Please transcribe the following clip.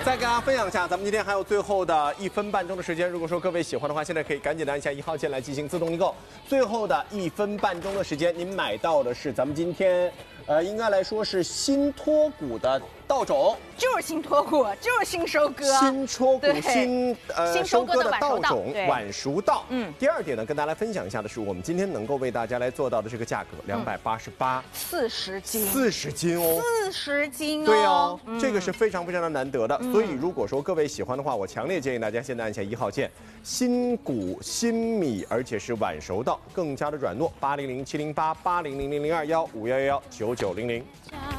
再跟大家分享一下，咱们今天还有最后的1分半钟的时间。如果说各位喜欢的话，现在可以赶紧的按下1号键来进行自动订购。最后的1分半钟的时间，您买到的是咱们今天，应该来说是新脱骨的稻种， 就是新脱骨，就是新收割， 新脱骨、新收割的稻种晚熟稻。第二点呢，跟大家来分享一下的是，我们今天能够为大家来做到的这个价格288，40斤，40斤哦 ，40斤哦， 对哦，这个是非常非常的难得的。所以如果说各位喜欢的话，我强烈建议大家现在按下1号键，新谷新米，而且是晚熟稻，更加的软糯，800-708-800-021-5111-9900。